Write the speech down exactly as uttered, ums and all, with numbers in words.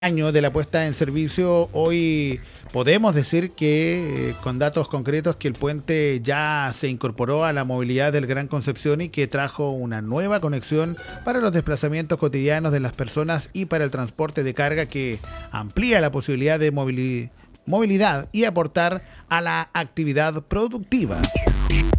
año de la puesta en servicio, hoy podemos decir que eh, con datos concretos que el puente ya se incorporó a la movilidad del Gran Concepción y que trajo una nueva conexión para los desplazamientos cotidianos de las personas y para el transporte de carga que amplía la posibilidad de movili- movilidad y aportar a la actividad productiva.